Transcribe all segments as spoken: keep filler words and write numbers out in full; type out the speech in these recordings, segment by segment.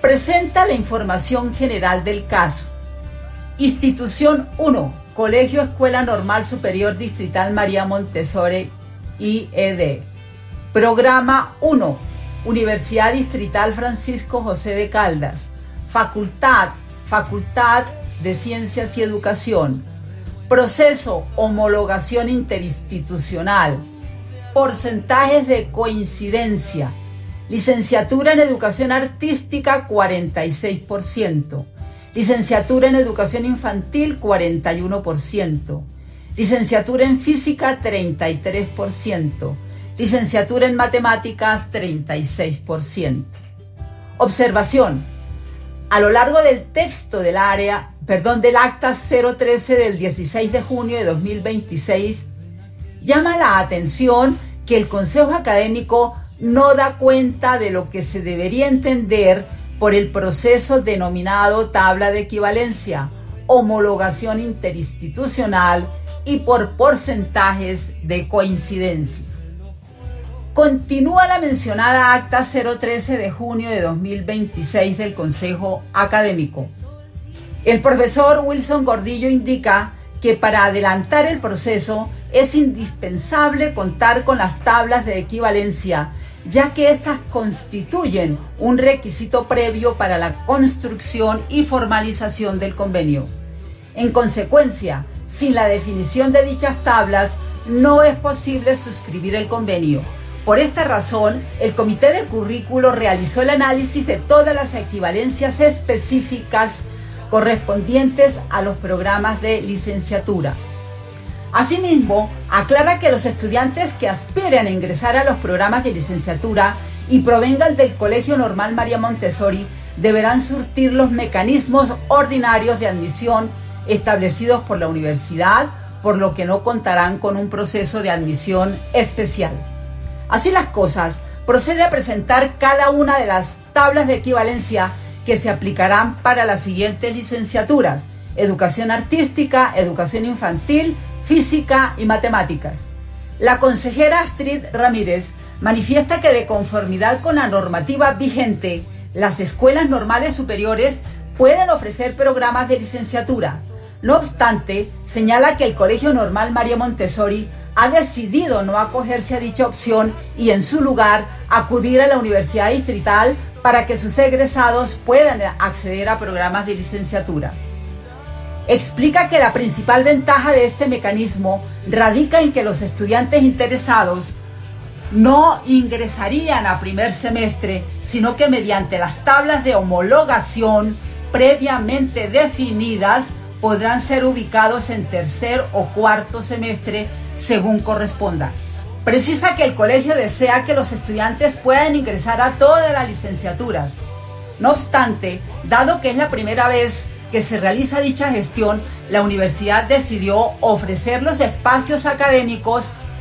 Presenta la información general del caso. Institución uno. Colegio Escuela Normal Superior Distrital María Montessori, I E D. Programa uno. Universidad Distrital Francisco José de Caldas. Facultad, Facultad de Ciencias y Educación. Proceso, homologación interinstitucional. Porcentajes de coincidencia. Licenciatura en Educación Artística, cuarenta y seis por ciento. Licenciatura en Educación Infantil, cuarenta y uno por ciento. Licenciatura en Física, treinta y tres por ciento. Licenciatura en Matemáticas, treinta y seis por ciento. Observación. A lo largo del texto del área, perdón, del acta cero trece del dieciséis de junio de dos mil veintiséis, llama la atención que el Consejo Académico no da cuenta de lo que se debería entender por el proceso denominado tabla de equivalencia, homologación interinstitucional y por porcentajes de coincidencia. Continúa la mencionada acta cero trece de junio de dos mil veintiséis del Consejo Académico. El profesor Wilson Gordillo indica que para adelantar el proceso es indispensable contar con las tablas de equivalencia, ya que éstas constituyen un requisito previo para la construcción y formalización del convenio. En consecuencia, sin la definición de dichas tablas, no es posible suscribir el convenio. Por esta razón, el Comité de Currículo realizó el análisis de todas las equivalencias específicas correspondientes a los programas de licenciatura. Asimismo, aclara que los estudiantes que aspiren a ingresar a los programas de licenciatura y provengan del Colegio Normal María Montessori deberán surtir los mecanismos ordinarios de admisión establecidos por la universidad, por lo que no contarán con un proceso de admisión especial. Así las cosas, procede a presentar cada una de las tablas de equivalencia que se aplicarán para las siguientes licenciaturas: Educación Artística, Educación Infantil, Física y Matemáticas. La consejera Astrid Ramírez manifiesta que de conformidad con la normativa vigente, las escuelas normales superiores pueden ofrecer programas de licenciatura. No obstante, señala que el Colegio Normal María Montessori ha decidido no acogerse a dicha opción y en su lugar acudir a la Universidad Distrital para que sus egresados puedan acceder a programas de licenciatura. Explica que la principal ventaja de este mecanismo radica en que los estudiantes interesados no ingresarían a primer semestre, sino que mediante las tablas de homologación previamente definidas podrán ser ubicados en tercer o cuarto semestre según corresponda. Precisa que el colegio desea que los estudiantes puedan ingresar a todas las licenciaturas. No obstante, dado que es la primera vez que se realiza dicha gestión, la universidad decidió ofrecer los espacios académicos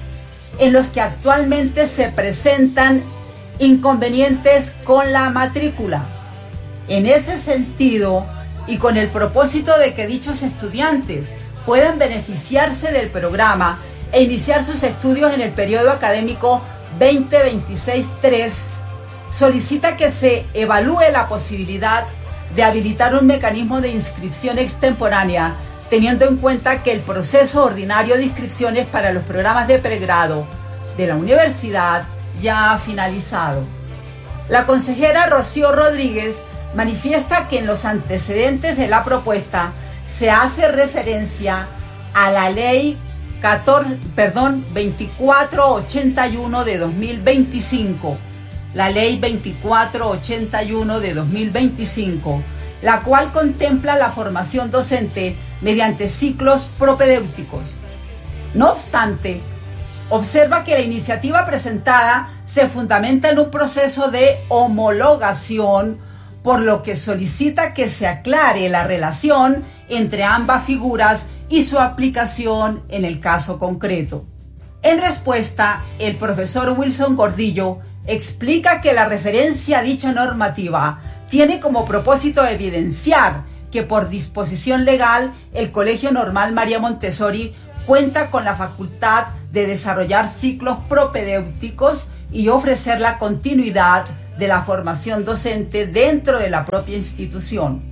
en los que actualmente se presentan inconvenientes con la matrícula. En ese sentido, y con el propósito de que dichos estudiantes puedan beneficiarse del programa e iniciar sus estudios en el periodo académico veinte veintiséis tres, solicita que se evalúe la posibilidad de habilitar un mecanismo de inscripción extemporánea, teniendo en cuenta que el proceso ordinario de inscripciones para los programas de pregrado de la universidad ya ha finalizado. La consejera Rocío Rodríguez manifiesta que en los antecedentes de la propuesta se hace referencia a la ley catorce, perdón, veinticuatro ochenta y uno de dos mil veinticinco, la ley veinticuatro ochenta y uno de dos mil veinticinco, la cual contempla la formación docente mediante ciclos propedéuticos. No obstante, observa que la iniciativa presentada se fundamenta en un proceso de homologación, por lo que solicita que se aclare la relación entre ambas figuras y su aplicación en el caso concreto. En respuesta, el profesor Wilson Gordillo explica que la referencia a dicha normativa tiene como propósito evidenciar que por disposición legal el Colegio Normal María Montessori cuenta con la facultad de desarrollar ciclos propedéuticos y ofrecer la continuidad de la formación docente dentro de la propia institución.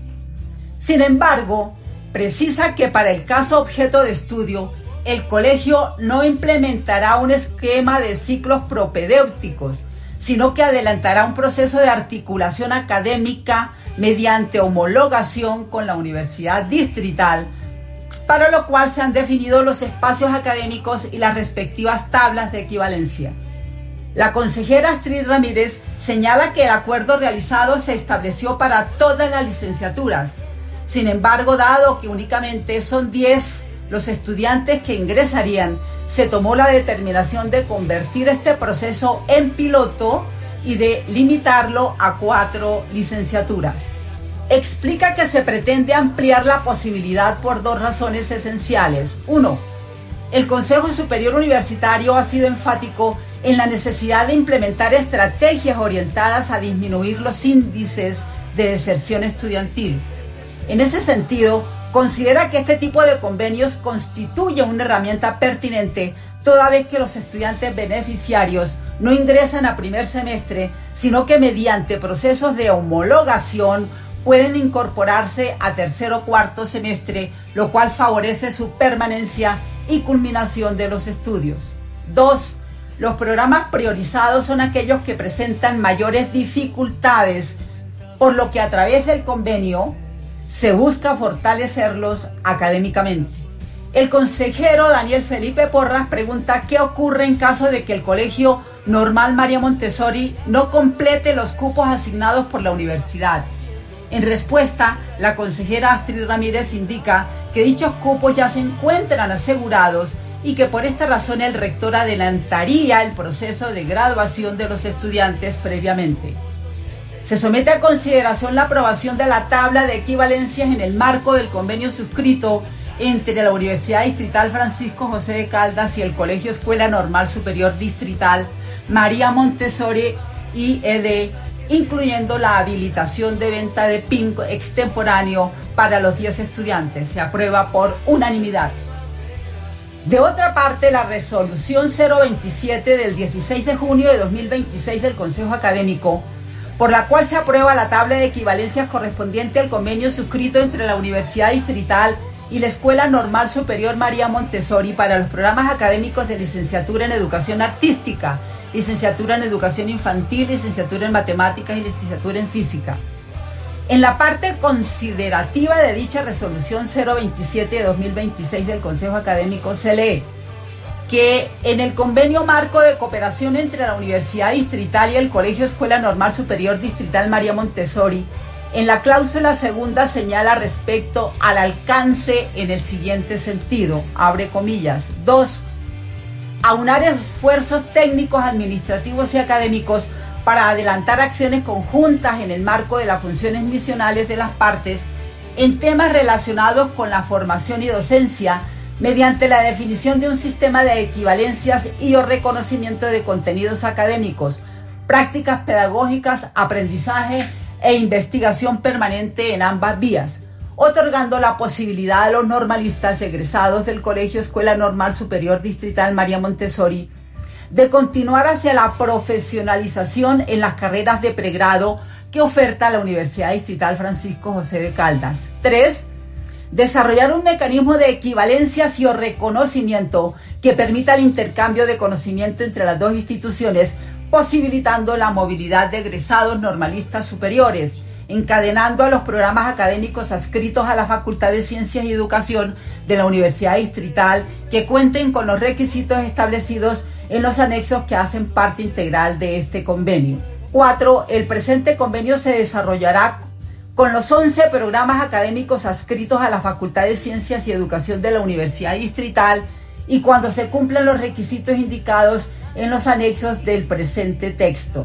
Sin embargo, precisa que para el caso objeto de estudio, el colegio no implementará un esquema de ciclos propedéuticos, sino que adelantará un proceso de articulación académica mediante homologación con la Universidad Distrital, para lo cual se han definido los espacios académicos y las respectivas tablas de equivalencia. La consejera Astrid Ramírez señala que el acuerdo realizado se estableció para todas las licenciaturas. Sin embargo, dado que únicamente son diez los estudiantes que ingresarían, se tomó la determinación de convertir este proceso en piloto y de limitarlo a cuatro licenciaturas. Explica que se pretende ampliar la posibilidad por dos razones esenciales. Uno, el Consejo Superior Universitario ha sido enfático en la necesidad de implementar estrategias orientadas a disminuir los índices de deserción estudiantil. En ese sentido, considera que este tipo de convenios constituye una herramienta pertinente toda vez que los estudiantes beneficiarios no ingresan a primer semestre, sino que mediante procesos de homologación pueden incorporarse a tercer o cuarto semestre, lo cual favorece su permanencia y culminación de los estudios. Dos, los programas priorizados son aquellos que presentan mayores dificultades, por lo que a través del convenio se busca fortalecerlos académicamente. El consejero Daniel Felipe Porras pregunta qué ocurre en caso de que el Colegio Normal María Montessori no complete los cupos asignados por la universidad. En respuesta, la consejera Astrid Ramírez indica que dichos cupos ya se encuentran asegurados y que por esta razón el rector adelantaría el proceso de graduación de los estudiantes previamente. Se somete a consideración la aprobación de la tabla de equivalencias en el marco del convenio suscrito entre la Universidad Distrital Francisco José de Caldas y el Colegio Escuela Normal Superior Distrital María Montessori I E D, incluyendo la habilitación de venta de P I N extemporáneo para los diez estudiantes. Se aprueba por unanimidad. De otra parte, la resolución cero veintisiete del dieciséis de junio de dos mil veintiséis del Consejo Académico, por la cual se aprueba la tabla de equivalencias correspondiente al convenio suscrito entre la Universidad Distrital y la Escuela Normal Superior María Montessori para los programas académicos de licenciatura en Educación Artística, licenciatura en Educación Infantil, licenciatura en Matemáticas y licenciatura en Física. En la parte considerativa de dicha resolución cero veintisiete de dos mil veintiséis del Consejo Académico se lee que en el convenio marco de cooperación entre la Universidad Distrital y el Colegio Escuela Normal Superior Distrital María Montessori, en la cláusula segunda señala respecto al alcance en el siguiente sentido, abre comillas, dos, aunar esfuerzos técnicos, administrativos y académicos para adelantar acciones conjuntas en el marco de las funciones misionales de las partes en temas relacionados con la formación y docencia, mediante la definición de un sistema de equivalencias y o reconocimiento de contenidos académicos, prácticas pedagógicas, aprendizaje e investigación permanente en ambas vías, otorgando la posibilidad a los normalistas egresados del Colegio Escuela Normal Superior Distrital María Montessori de continuar hacia la profesionalización en las carreras de pregrado que oferta la Universidad Distrital Francisco José de Caldas. tres. Desarrollar un mecanismo de equivalencias y o reconocimiento que permita el intercambio de conocimiento entre las dos instituciones, posibilitando la movilidad de egresados normalistas superiores, encadenando a los programas académicos adscritos a la Facultad de Ciencias y Educación de la Universidad Distrital que cuenten con los requisitos establecidos en los anexos que hacen parte integral de este convenio. cuatro. El presente convenio se desarrollará con los once programas académicos adscritos a la Facultad de Ciencias y Educación de la Universidad Distrital y cuando se cumplan los requisitos indicados en los anexos del presente texto.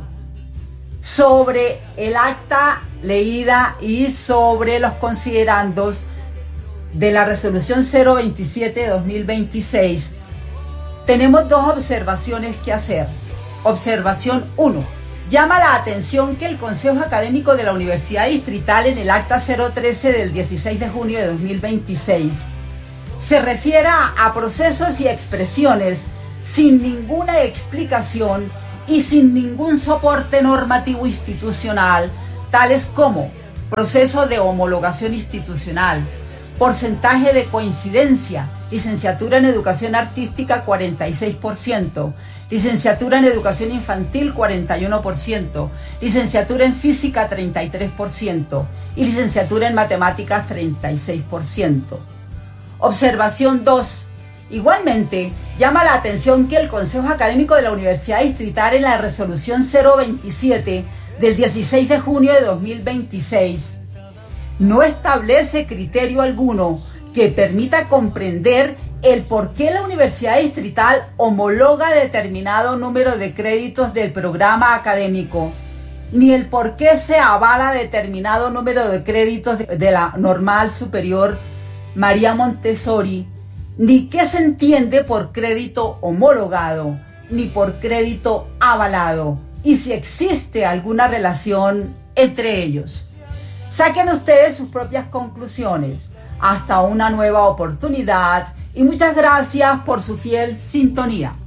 Sobre el acta leída y sobre los considerandos de la resolución cero veintisiete de dos mil veintiséis, tenemos dos observaciones que hacer. Observación uno. Llama la atención que el Consejo Académico de la Universidad Distrital en el acta cero trece del dieciséis de junio de dos mil veintiséis se refiera a procesos y expresiones sin ninguna explicación y sin ningún soporte normativo institucional, tales como proceso de homologación institucional, porcentaje de coincidencia, licenciatura en educación artística cuarenta y seis por ciento, licenciatura en educación infantil cuarenta y uno por ciento, licenciatura en física treinta y tres por ciento y licenciatura en matemáticas treinta y seis por ciento. Observación dos. Igualmente, llama la atención que el Consejo Académico de la Universidad Distrital en la resolución cero veintisiete del dieciséis de junio de dos mil veintiséis no establece criterio alguno que permita comprender el por qué la Universidad Distrital homologa determinado número de créditos del programa académico, ni el por qué se avala determinado número de créditos de la Normal Superior María Montessori, ni qué se entiende por crédito homologado, ni por crédito avalado, y si existe alguna relación entre ellos. Saquen ustedes sus propias conclusiones. Hasta una nueva oportunidad y muchas gracias por su fiel sintonía.